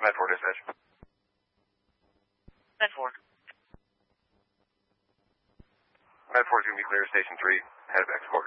Med 4 dispatch. Med 4. Med 4 is going to be clear, station 3, head of X4.